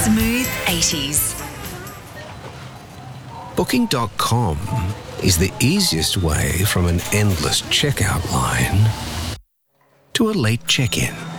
Smooth 80s. Booking.com is the easiest way from an endless checkout line to a late check-in.